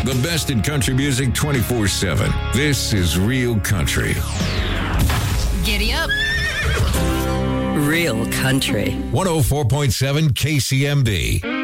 The best in country music 24/7. This is Real Country. Giddy up. Real Country. 104.7 KCMD.